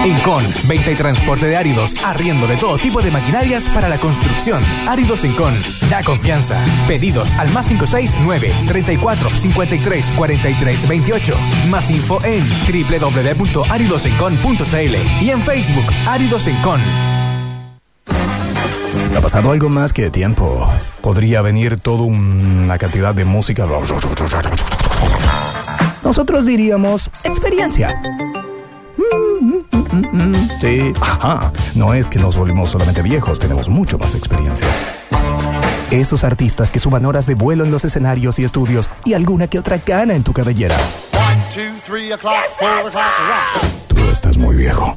Encon, venta y transporte de áridos, arriendo de todo tipo de maquinarias para la construcción. Áridos Encon, da confianza. Pedidos al +569 34 53 43 28. Más info en www.aridosencon.cl y en Facebook Áridos Encon. Ha pasado algo más que tiempo. Podría venir toda una cantidad de música. Nosotros diríamos experiencia. Sí, ajá. No es que nos volvimos solamente viejos, tenemos mucho más experiencia. Esos artistas que suman horas de vuelo en los escenarios y estudios y alguna que otra cana en tu cabellera. 1, 2, 3 o'clock, 4 o'clock. Tú estás muy viejo.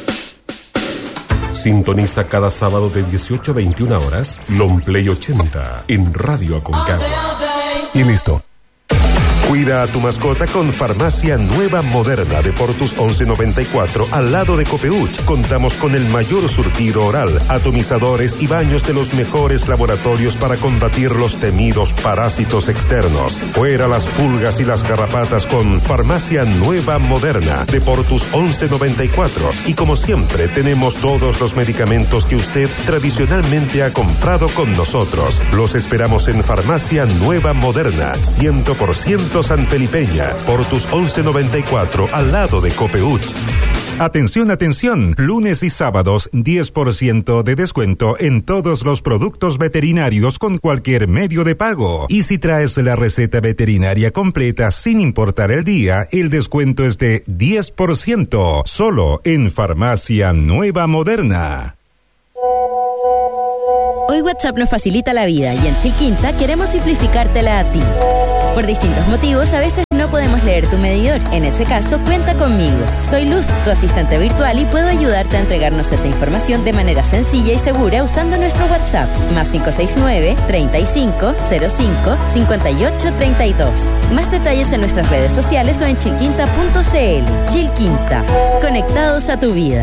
Sintoniza cada sábado de 18 a 21 horas Longplay 80 en Radio Aconcagua. Y listo. Cuida a tu mascota con Farmacia Nueva Moderna de Portus 1194 al lado de Copeuch. Contamos con el mayor surtido oral, atomizadores y baños de los mejores laboratorios para combatir los temidos parásitos externos. Fuera las pulgas y las garrapatas con Farmacia Nueva Moderna de Portus 1194. Y como siempre tenemos todos los medicamentos que usted tradicionalmente ha comprado con nosotros. Los esperamos en Farmacia Nueva Moderna, 100% sanfelipeña, Portus 1194, al lado de Copeuch. Atención, atención, lunes y sábados 10% de descuento en todos los productos veterinarios con cualquier medio de pago. Y si traes la receta veterinaria completa sin importar el día, el descuento es de 10%, solo en Farmacia Nueva Moderna. Hoy WhatsApp nos facilita la vida y en Chilquinta queremos simplificártela a ti. Por distintos motivos, a veces no podemos leer tu medidor. En ese caso, cuenta conmigo. Soy Luz, tu asistente virtual, y puedo ayudarte a entregarnos esa información de manera sencilla y segura usando nuestro WhatsApp. +569 35 05 58 32. Más detalles en nuestras redes sociales o en chilquinta.cl. Chilquinta. Conectados a tu vida.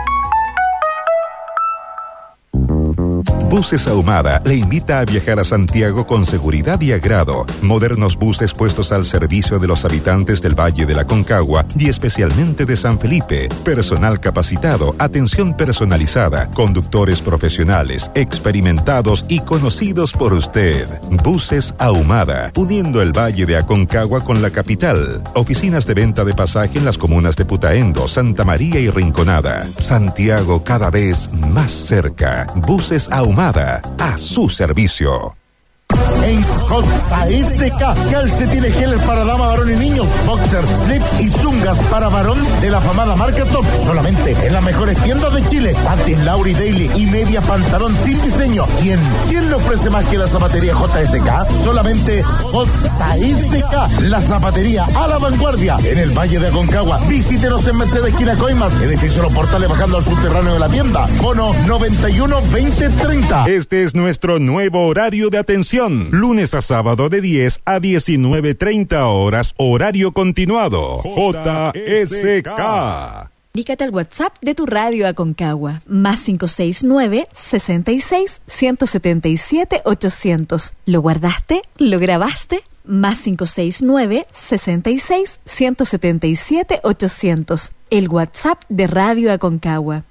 Buses Ahumada le invita a viajar a Santiago con seguridad y agrado. Modernos buses puestos al servicio de los habitantes del Valle de la Aconcagua y especialmente de San Felipe. Personal capacitado, atención personalizada, conductores profesionales, experimentados y conocidos por usted. Buses Ahumada, uniendo el Valle de Aconcagua con la capital. Oficinas de venta de pasaje en las comunas de Putaendo, Santa María y Rinconada. Santiago cada vez más cerca. Buses Ahumada, a su servicio. En JSK, calcetines geles para dama, varón y niños, boxers, slips y zungas para varón de la afamada marca Top, solamente en las mejores tiendas de Chile. Panties Lauri Daily y media pantalón sin diseño. ¿Quién le ofrece más que la zapatería JSK? Solamente JSK, la zapatería a la vanguardia en el Valle de Aconcagua. Visítenos en Mercedes esquina Coimas, edificio Los Portales bajando al subterráneo de la tienda. Bono 91 20 30. Este es nuestro nuevo horario de atención. Lunes a sábado de 10 a 19:30 horas, horario continuado. JSK. Dígate al WhatsApp de tu radio Aconcagua. +569 66 177 800. ¿Lo guardaste? ¿Lo grabaste? +569 66 177 800. El WhatsApp de Radio Aconcagua.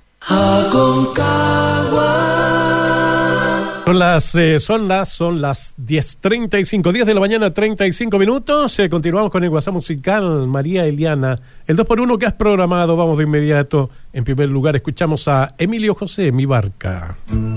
Son las 10:35, 10 de la mañana, 35 minutos. Continuamos con el WhatsApp musical, María Eliana. El 2x1 que has programado, vamos de inmediato. En primer lugar, escuchamos a Emilio José, Mi Barca.